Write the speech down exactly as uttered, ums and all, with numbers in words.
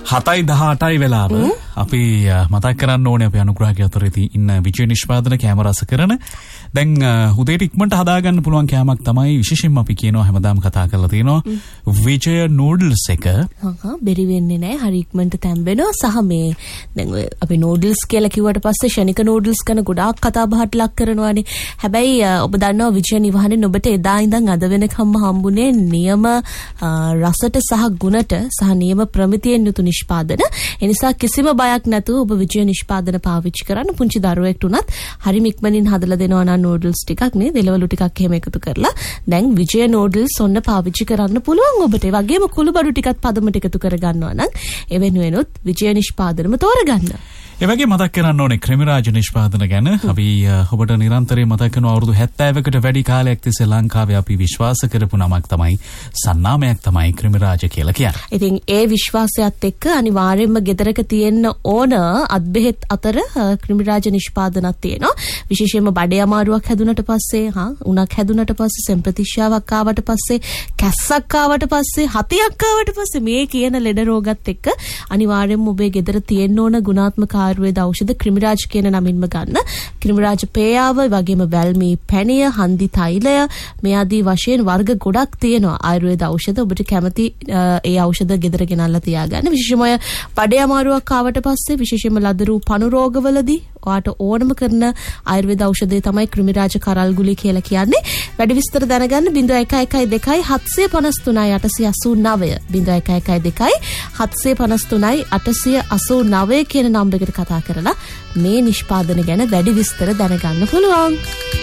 හතයි දහඅටයි වෙලාව අපි මතක් කරන්න ඕනේ අපි අනුග්‍රහකය අතරේ ඉන්න විජය නිෂ්පාදන කැම රස කරන දැන් උදේට ඉක්මනට හදාගන්න පුළුවන් කැමක් තමයි විශේෂයෙන්ම අපි කියනවා හැමදාම කතා කරලා තියෙනවා විජය නූඩල්ස් එක. හා බෙරි වෙන්නේ නැහැ හරි ඉක්මනට තැම්බෙනවා සහ මේ දැන් ඔය අපි නූඩල්ස් කියලා කිව්වට පස්සේ ශනික නූඩල්ස් ගැන ගොඩාක් කතා බහට ලක් කරනවානේ. හැබැයි ඔබ දන්නවා විජය නිවහනේ ඔබට එදා ඉඳන් අද වෙනකම්ම හම්බුනේ නියම රසට සහ ගුණට සහ නියම ප්‍රමිතියෙන් යුතු නිෂ්පාදන. ඒ නිසා කිසිම බයක් නැතුව ඔබ විජය නිෂ්පාදන පාවිච්චි කරන්න. පුංචි දරුවෙක්ට උනත් හරිම ඉක්මනින් හදලා දෙනවා නම් නූඩල්ස් ටිකක් නේ දෙලවලු ටිකක් එහෙම එකතු කරලා දැන් විජය නූඩල්ස් ඔන්න පාවිච්චි කරන්න පුළුවන් ඔබට. ඒ වගේම කුළු බඩු ටිකක් පදමට එකතු කර ගන්නවා නම් ඒ වෙනුවෙනුත් විජය නිෂ්පාදනම තෝරගන්න. ඒ වගේ මතක් කරන්න ඕනේ ක්‍රමිරාජ නිෂ්පාදන ගැන. අපි ඔබට නිරන්තරයෙන් මතක් කරන අවුරුදු හැත්තෑවකට වැඩි කාලයක් තිස්සේ ලංකාවේ අපි විශ්වාස කරපු නමක් තමයි සන්නාමයක් තමයි ක්‍රමිරාජ කියලා කියන්නේ. ඉතින් ඒ විශ්වාසයත් එක්ක අනිවාර්යයෙන්ම ගෙදරක තියෙන්න ඕන අත්බෙහෙත් අතර ක්‍රමිරාජ නිෂ්පාදනක් තියෙනවා. විශේෂයෙන්ම බඩේ අමාරුවක් හැදුනට පස්සේ හා උණක් හැදුනට පස්සේ සෙම්පතිශ්‍යාවක් ආවට පස්සේ කැස්සක් ආවට පස්සේ හතියක් ආවට පස්සේ මේ කියන ලෙඩ රෝගත් එක්ක අනිවාර්යයෙන්ම ඔබේ ගෙදර තියෙන්න ඕන ගුණාත්මක ආයුර්වේද ඖෂධ ක්‍රිමිරාජ් කියන නමින්ම ගන්න. ක්‍රිමිරාජ පේයාව වගේම වැල්මී පැණිය හන්දි තෛලය මේ ආදී වශයෙන් වර්ග ගොඩක් තියෙනවා ආයුර්වේද ඖෂධ. ඔබට කැමති ඒ ඖෂධ ගෙදර ගෙනල්ලා තියාගන්න. විශේෂයෙන්ම බඩේ අමාරුවක් ආවට පස්සේ විශේෂයෙන්ම ලදරු පණු රෝගවලදී ඔයාට ඕනම කරන ආයුර්වේද ඖෂධය තමයි ක්‍රිමිරාජ කරල් ගුලි කියලා කියන්නේ. වැඩි විස්තර දැනගන්න zero one one two two seven five three eight eight nine zero one one two two seven five three eight eight nine කියන නම්බර් එකට කතා කරලා මේ නිෂ්පාදන ගැන වැඩි විස්තර දැනගන්න පුළුවන්.